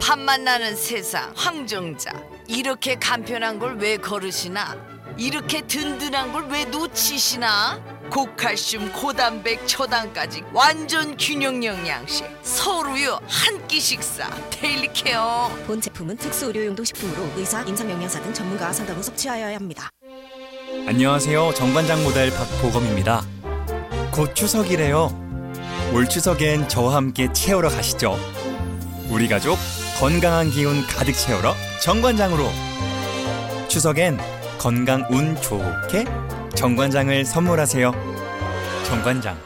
밥맛 나는 세상 황정자. 이렇게 간편한 걸 왜 거르시나? 이렇게 든든한 걸 왜 놓치시나? 고칼슘 고단백 초당까지 완전 균형 영양식 서울우유 한 끼 식사 데일리 케어. 본 제품은 특수 의료용도 식품으로 의사, 임상영양사 등 전문가 상담 후 섭취하여야 합니다. 안녕하세요. 정관장 모델 박보검입니다. 곧 추석이래요. 올 추석엔 저와 함께 채우러 가시죠. 우리 가족 건강한 기운 가득 채우러 정관장으로. 추석엔 건강 운 좋게 정관장을 선물하세요. 정관장.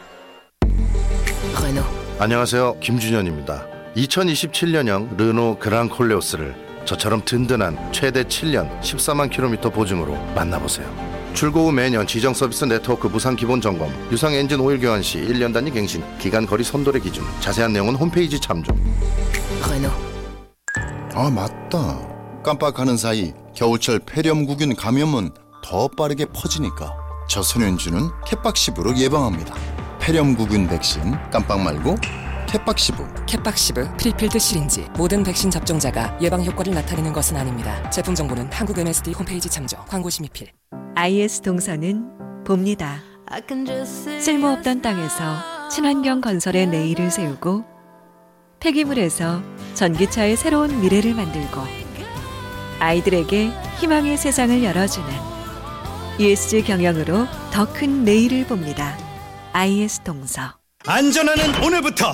안녕하세요. 김준현입니다. 2027년형 르노 그랑 콜레오스를 저처럼 든든한 최대 7년 14만 킬로미터 보증으로 만나보세요. 출고 후 매년 지정 서비스 네트워크 무상 기본 점검, 유상 엔진 오일 교환 시 1년 단위 갱신, 기간 거리 선도의 기준, 자세한 내용은 홈페이지 참조. 아 맞다. 깜빡하는 사이 겨울철 폐렴구균 감염은 더 빠르게 퍼지니까 저소년주는 캣박시브로 예방합니다. 폐렴구균 백신 깜빡 말고 캣박시브. 캣박시브 프리필드 시린지. 모든 백신 접종자가 예방 효과를 나타내는 것은 아닙니다. 제품 정보는 한국 MSD 홈페이지 참조. 광고 심의필. IS 동서는 봅니다. 쓸모없던 땅에서 친환경 건설의 내일을 세우고 폐기물에서 전기차의 새로운 미래를 만들고 아이들에게 희망의 세상을 열어주는 ESG 경영으로 더 큰 내일을 봅니다. IS 동서. 안전하는 오늘부터